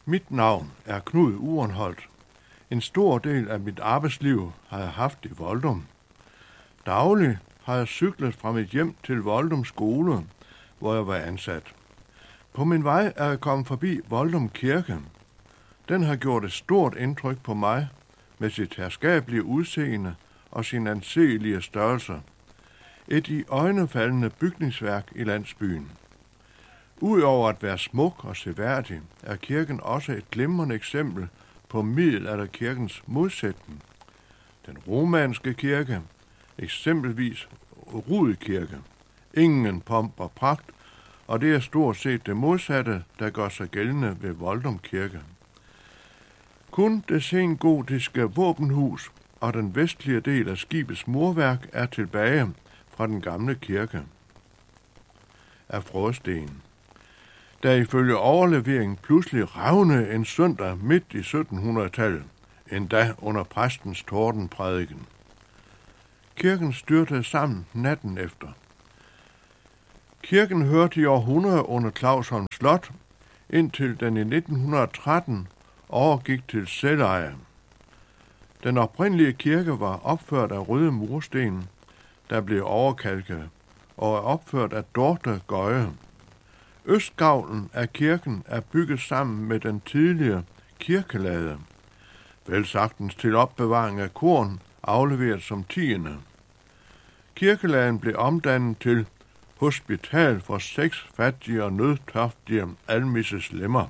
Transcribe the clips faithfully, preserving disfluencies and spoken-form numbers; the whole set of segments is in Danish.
Mit navn er Knud Urenholt. En stor del af mit arbejdsliv har jeg haft i Voldum. Dagligt har jeg cyklet fra mit hjem til Voldum skole, hvor jeg var ansat. På min vej er jeg kommet forbi Voldum Kirke. Den har gjort et stort indtryk på mig med sit herskabelige udseende og sin anseelige størrelse. Et iøjnefaldende bygningsværk i landsbyen. Udover at være smuk og seværdig, er kirken også et glimrende eksempel på middelalderkirkens modsætning. Den romanske kirke, eksempelvis Rud Kirke, ingen pomp og pragt, og det er stort set det modsatte, der gør sig gældende ved Voldum Kirke. Kun det sengotiske våbenhus og den vestlige del af skibets murværk er tilbage fra den gamle kirke af frådsten, der ifølge overleveringen pludselig ravnede en søndag midt i syttenhundredetallet, endda under præstens tordenprædiken. Kirken styrtede sammen natten efter. Kirken hørte i århundreder under Clausholm Slot, indtil den i nitten tretten overgik til selveje. Den oprindelige kirke var opført af røde mursten, der blev overkalket, og er opført af Dorte Gøje. Østgavlen af kirken er bygget sammen med den tidligere kirkelade, vel sagtens til opbevaring af korn, afleveret som tiende. Kirkeladen blev omdannet til hospital for seks fattige og nødtørftige almisses lemmer.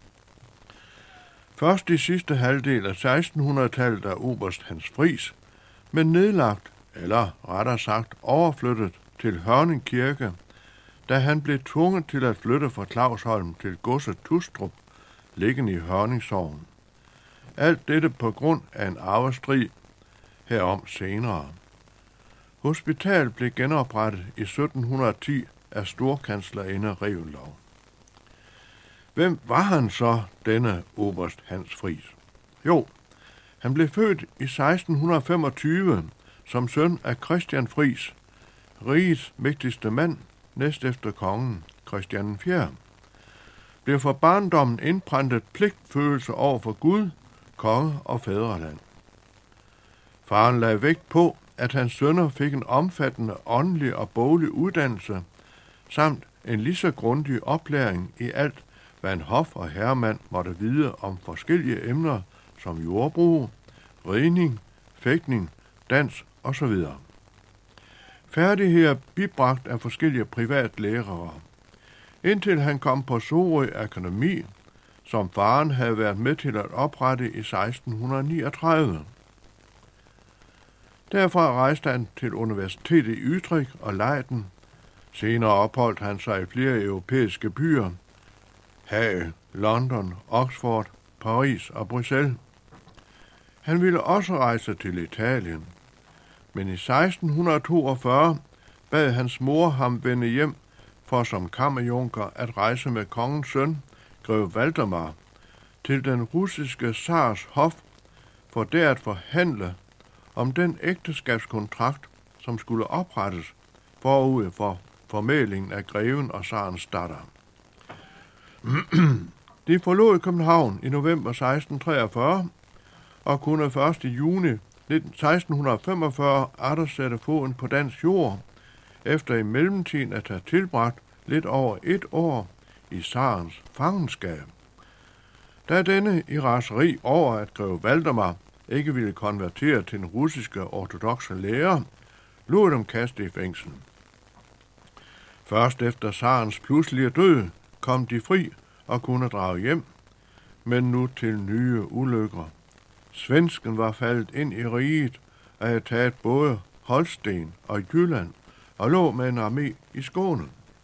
Først i sidste halvdel af sekstenhundredetallet er oberst Hans Friis, men nedlagt, eller rettere sagt overflyttet til Hørning Kirke, da han blev tvunget til at flytte fra Clausholm til godset Tustrup, liggende i Hørning Sogn. Alt dette på grund af en arvestrid, herom senere. Hospitalet blev genoprettet i sytten ti af storkanslerinde Reventlow. Hvem var han så, denne oberst Hans Friis? Jo, han blev født i seksten femogtyve som søn af Christian Friis, rigets mægtigste mand, næst efter kongen, Christian den fjerde. Blev for barndommen indprentet pligtfølelse over for Gud, konge og fædreland. Faren lagde vægt på, at hans sønner fik en omfattende åndelig og boglig uddannelse, samt en lige så grundig oplæring i alt, hvad en hof- og herremand måtte vide om forskellige emner som jordbrug, ridning, fægtning, dans osv. Færdigheder bibragt af forskellige privatlærere, indtil han kom på Sorø Akademi, som faren havde været med til at oprette i seksten niogtredive. Derfra rejste han til universitetet i Utrecht og Leiden. Senere opholdt han sig i flere europæiske byer, Hague, London, Oxford, Paris og Bruxelles. Han ville også rejse til Italien, men i seksten toogfyrre bad hans mor ham vende hjem for som kammerjunker at rejse med kongens søn, greve Valdemar, til den russiske zars hof for der at forhandle om den ægteskabskontrakt, som skulle oprettes forud for formælingen af greven og zarens datter. De forlod København i november seksten treogfyrre og kunne først i juni seksten femogfyrre atter sætte foden på dansk jord, efter i mellemtiden at have tilbragt lidt over et år i zarens fangenskab. Da denne i raseri over at greve Valdemar ikke ville konvertere til den russiske ortodokse lære, lod dem kaste i fængsel. Først efter zarens pludselige død kom de fri og kunne drage hjem, men nu til nye ulykker. Svensken var faldet ind i riget og havde taget både Holsten og Jylland og lå med en armé i Skåne.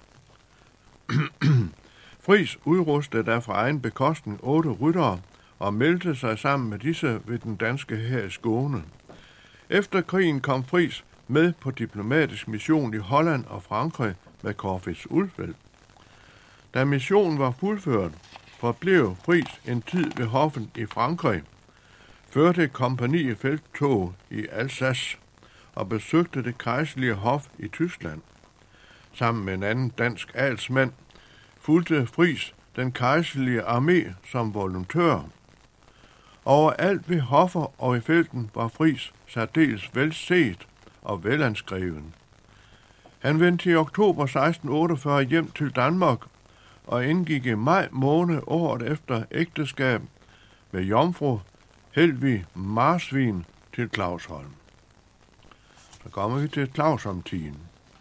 Friis udrustede derfor egen bekostning otte ryttere og meldte sig sammen med disse ved den danske hær i Skåne. Efter krigen kom Friis med på diplomatisk mission i Holland og Frankrig med Corfitz Ulfeldt. Da missionen var fuldført, forblev Friis en tid ved hoffen i Frankrig, førte et kompagni i felttog i Alsace og besøgte det kejserlige hof i Tyskland. Sammen med en anden dansk adelsmand fulgte Friis den kejserlige armé som volontør. Overalt ved hoffer og i felten var Friis særdeles velset og velanskreven. Han vendte i oktober seksten otteogfyrre hjem til Danmark og indgik i maj måned året efter ægteskab med jomfru Helvig Marsvin til Clausholm. Så kommer vi til Clausholm-tiden.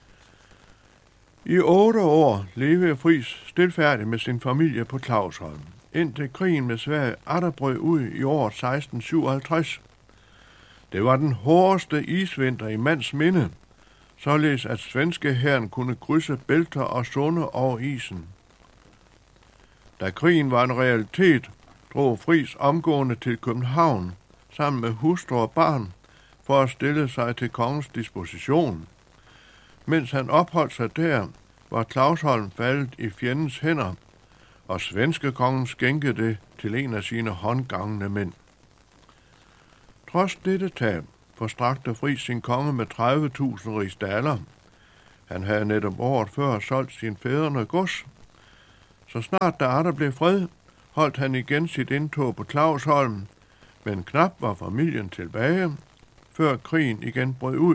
I otte år levede Friis stilfærdigt med sin familie på Clausholm, indtil krigen med Sverige atter brød ud i året seksten syvoghalvtreds. Det var den hårdeste isvinter i mands minde, således at svenske hæren kunne krydse bælter og sunde over isen. Da krigen var en realitet, drog Friis omgående til København sammen med hustru og barn for at stille sig til kongens disposition. Mens han opholdt sig der, var Clausholm faldet i fjendens hænder, og svenske kongen skænkede det til en af sine håndgangne mænd. Trods dette tab forstrakte Friis sin konge med tredive tusind rigsdaler. Han havde netop året før solgt sin fædrene gods. Så snart der atter blev fred, holdt han igen sit indtog på Clausholm, men knap var familien tilbage, før krigen igen brød ud.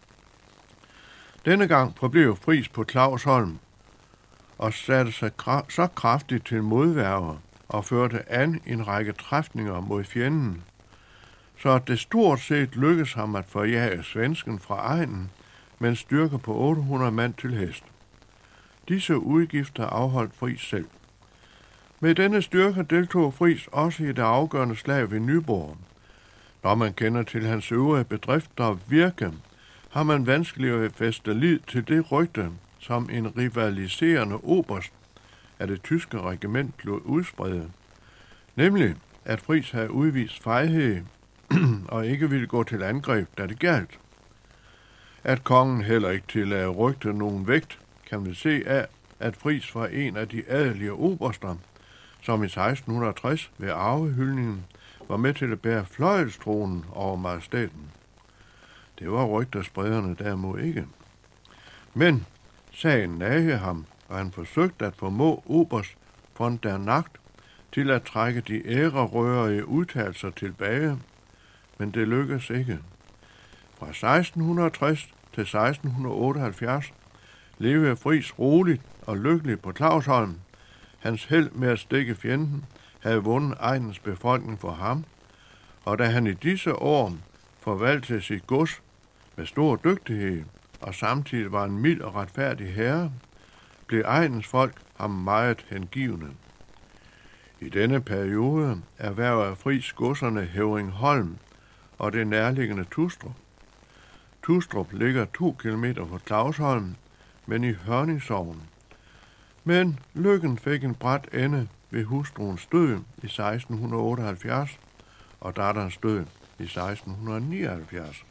Denne gang forblev Friis på Clausholm og satte sig kra- så kraftigt til modværger og førte an en række træfninger mod fjenden, så det stort set lykkedes ham at forjage svensken fra egnen med en styrke på otte hundrede mand til hest. Disse udgifter afholdt Friis selv. Med denne styrke deltog Friis også i det afgørende slag ved Nyborg. Når man kender til hans øvrige bedrifter og virke, har man vanskeligt at fæste lid til det rygte, som en rivaliserende oberst af det tyske regiment lod udsprede, nemlig at Friis havde udvist fejhed og ikke ville gå til angreb, da det galt. At kongen heller ikke tillade rygte nogen vægt, kan vi se af, at Friis var en af de adelige oberster, som i seksten tres ved arvehyldningen var med til at bære fløjelstronen over majestæten. Det var rygtersprederne derimod ikke. Men sagen nagede ham, og han forsøgte at formå oberst von der Nacht til at trække de ærerørige udtalelser tilbage, men det lykkedes ikke. Fra seksten tres til seksten otteoghalvfjerds levede Friis roligt og lykkeligt på Clausholm. Hans held med at stikke fjenden havde vundet egnens befolkning for ham, og da han i disse år forvaltede sit gods med stor dygtighed og samtidig var en mild og retfærdig herre, blev egnens folk ham meget hengivne. I denne periode erhvervede Friis godserne Høvringholm og det nærliggende Tustrup. Tustrup ligger to kilometer fra Clausholm, men i Hørning Sogn. Men lykken fik en brat ende ved hustruens død i seksten otteoghalvfjerds og datterens død i seksten nioghalvfjerds.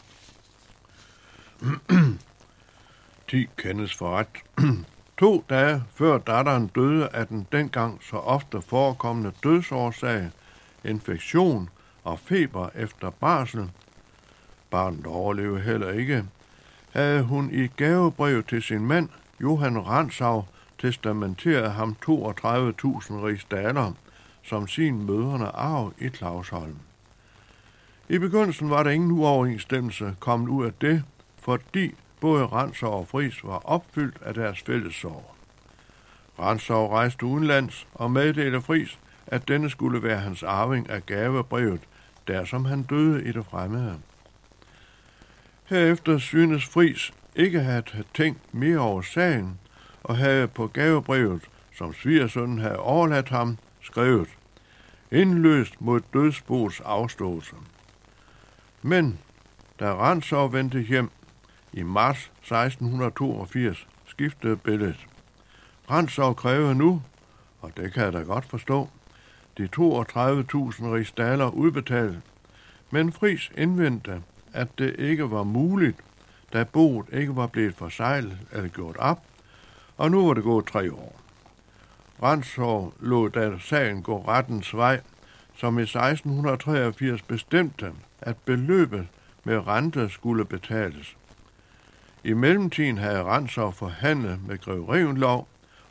Ti kendes for ret. To dage før datteren døde af den dengang så ofte forekommende dødsårsag, infektion og feber efter barsel, barnet overlevede heller ikke, havde hun i gavebrev til sin mand, Johan Rantzau, testamenteret ham toogtredive tusind rigsdaler som sin mødrende arv i Clausholm. I begyndelsen var der ingen uoverensstemmelse kommet ud af det, fordi både Rantzau og Friis var opfyldt af deres fælles sorg. Rantzau rejste udenlands og meddelte Friis, at denne skulle være hans arving af gavebrevet, der som han døde i det fremmede. Herefter synes Friis ikke at have tænkt mere over sagen, og havde på gavebrevet, som svigersønnen havde overladt ham, skrevet indløst mod dødsboets afståelse. Men da Rantzau vendte hjem i marts seksten toogfirs, skiftede billedet. Rantzau krævede nu, og det kan jeg da godt forstå, de toogtredive tusind rigsdaler udbetalt, men Friis indvendte, at det ikke var muligt, da boet ikke var blevet forsejlet eller gjort op, og nu var det gået tre år. Rantzau lod da sagen gå rettens vej, som i seksten treogfirs bestemte, at beløbet med rente skulle betales. I mellemtiden havde Rantzau forhandlet med grev Reventlow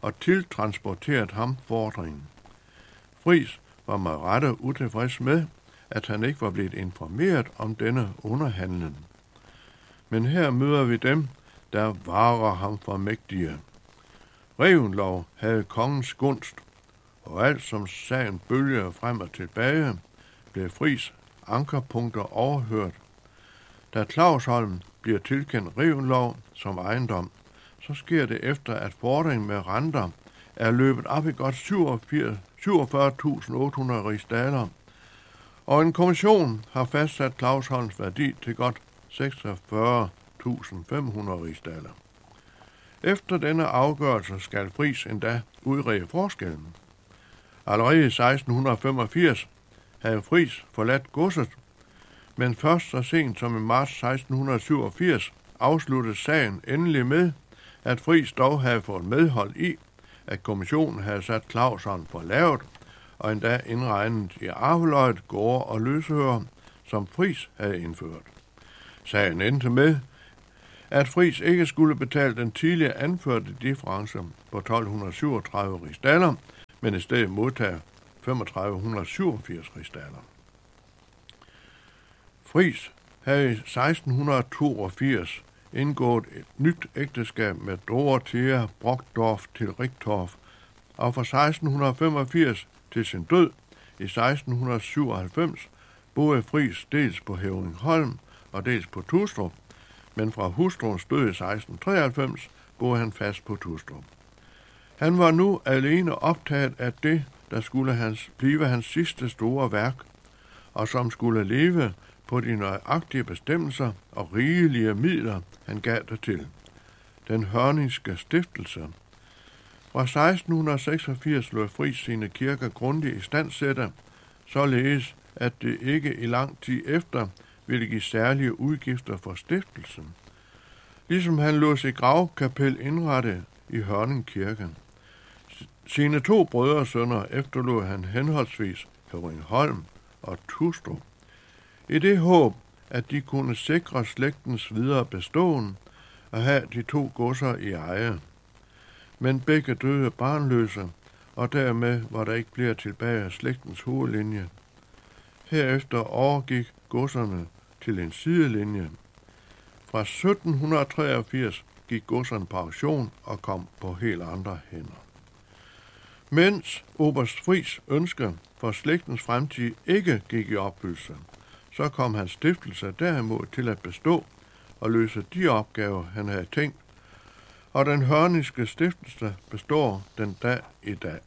og tiltransporteret ham fordringen. Friis var med rette utilfreds med, at han ikke var blevet informeret om denne underhandlen. Men her møder vi dem, der varer ham for mægtige. Reventlow havde kongens gunst, og alt som sagen bølgede frem og tilbage, blev Friis ankerpunkter overhørt. Da Clausholm bliver tilkendt Reventlow som ejendom, så sker det efter, at fordringen med renter er løbet op i godt syvogfyrre tusind otte hundrede rigsdaler, og en kommission har fastsat Clausholms værdi til godt seksogfyrre tusind fem hundrede rigsdaler. Efter denne afgørelse skal Friis endda udrede forskellen. Allerede i seksten femogfirs havde Friis forladt godset, men først så sent som i marts seksten syvogfirs afsluttede sagen endelig med, at Friis dog havde fået medhold i, at kommissionen havde sat Clausholm for lavt, og endda indregnet i arveløjet, gårde og løsøre, som Friis havde indført. Sagen endte med, at Friis ikke skulle betale den tidligere anførte difference på tolv syvogtredive rigsdaler, men i stedet modtage femogtredive syvogfirs rigsdaler. Friis havde i seksten toogfirs indgået et nyt ægteskab med Dorothea Brockdorff til Richtorf, og fra seksten femogfirs til sin død i seksten syvoghalvfems boede Friis dels på Hævringholm og dels på Tustrup, men fra hustruens død i seksten treoghalvfems boede han fast på Tustrup. Han var nu alene optaget af det, der skulle hans, blive hans sidste store værk, og som skulle leve på de nøjagtige bestemmelser og rigelige midler, han gav det til. Den hørningske stiftelse. Fra seksten seksogfirs lod Friis sine kirker grundigt istandsætte, således at det ikke i lang tid efter ville give særlige udgifter for stiftelsen. Ligesom han lod sit gravkapel indrette i Hørning Kirke. Sine to brødresønner efterlod han henholdsvis Hævringholm og Tustrup, i det håb, at de kunne sikre slægtens videre beståen og have de to godser i eje. Men begge døde barnløse, og dermed var der ikke flere tilbage af slægtens hovedlinje. Herefter overgik godserne til en sidelinje. Fra sytten treogfirs gik godserne på auktion og kom på helt andre hænder. Mens oberst Friis ønske for slægtens fremtid ikke gik i opfyldelse, så kom hans stiftelse derimod til at bestå og løse de opgaver, han havde tænkt, og den hørningske stiftelse består den dag i dag.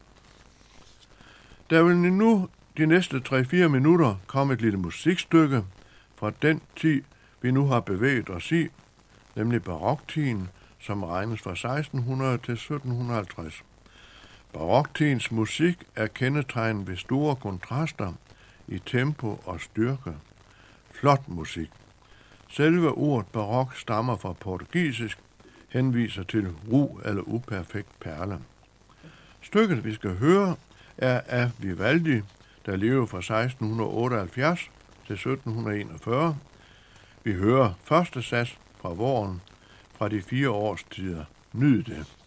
Der vil nu de næste tre-fire minutter komme et lille musikstykke fra den tid, vi nu har bevæget os i, nemlig baroktiden, som regnes fra seksten hundrede til sytten halvtreds. Baroktidens musik er kendetegnet ved store kontraster i tempo og styrke. Flot musik. Selve ordet barok stammer fra portugisisk, henviser til ru eller uperfekt perle. Stykket, vi skal høre, er af Vivaldi, der levede fra seksten otteoghalvfjerds til sytten enogfyrre. Vi hører første sats fra våren fra de fire årstider. Nyd det.